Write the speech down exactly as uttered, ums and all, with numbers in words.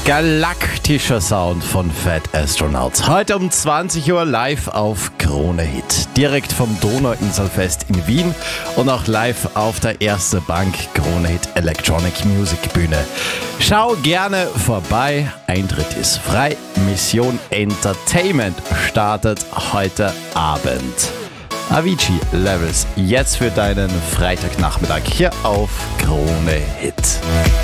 Galaktischer Sound von Fat Astronauts. Heute um zwanzig Uhr live auf Krone Hit. Direkt vom Donauinselfest in Wien und auch live auf der Erste Bank Krone Hit Electronic Music Bühne. Schau gerne vorbei. Eintritt ist frei. Mission Entertainment startet heute Abend. Avicii Levels jetzt für deinen Freitagnachmittag hier auf Krone Hit.